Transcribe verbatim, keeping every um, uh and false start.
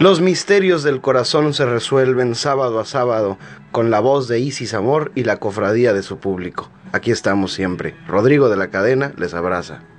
Los misterios del corazón se resuelven sábado a sábado con la voz de Isis Amor y la cofradía de su público. Aquí estamos siempre. Rodrigo de la Cadena les abraza.